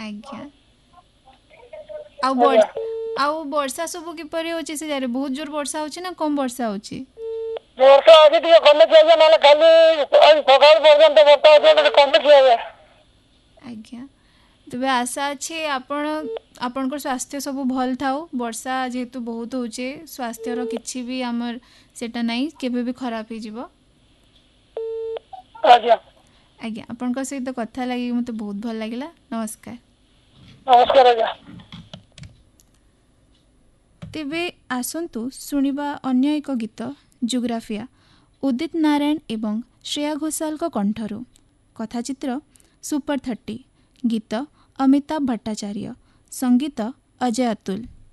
ଆଜ୍ଞା। ଆଉ ବର୍ଷ ଆଉ ବର୍ଷା ସବୁ କିପରି ହଉଛି ସେ ଜାଗାରେ? ବହୁତ ଜୋର ବର୍ଷା ହଉଛି ନା କମ ବର୍ଷା ହଉଛି? ବର୍ଷା ଆଜି ଟିକେ କମିଛି ଆଜ୍ଞା, ନହେଲେ କାଲି ଆଜି ସକାଳ ପର୍ଯ୍ୟନ୍ତ ବର୍ଷା ହଉଛି, କମିଛି ଆଜ୍ଞା। ଆଜ୍ଞା, ତେବେ ଆଶା ଅଛି ଆପଣଙ୍କର ସ୍ୱାସ୍ଥ୍ୟ ସବୁ ଭଲ ଥାଉ। ବର୍ଷା ଯେହେତୁ ବହୁତ ହେଉଛି, ସ୍ୱାସ୍ଥ୍ୟର କିଛି ବି ଆମର ସେଇଟା ନାହିଁ, କେବେ ବି ଖରାପ ହେଇଯିବ। ଆଜ୍ଞା ଆଜ୍ଞା, ଆପଣଙ୍କ ସହିତ କଥା ଲାଗି ମୋତେ ବହୁତ ଭଲ ଲାଗିଲା। ନମସ୍କାର। ନମସ୍କାର ଆଜ୍ଞା। ତେବେ ଆସନ୍ତୁ ଶୁଣିବା ଅନ୍ୟ ଏକ ଗୀତ, ଜୁଗ୍ରାଫିଆ, ଉଦିତ ନାରାୟଣ ଏବଂ ଶ୍ରେୟା ଘୋଷାଲଙ୍କ କଣ୍ଠରୁ। କଥାଚିତ୍ର ସୁପର 30, ଗୀତ ଅମିତାଭ ଭଟ୍ଟାଚାର୍ଯ୍ୟ, ସଙ୍ଗୀତ ଅଜୟ ଅତୁଲ।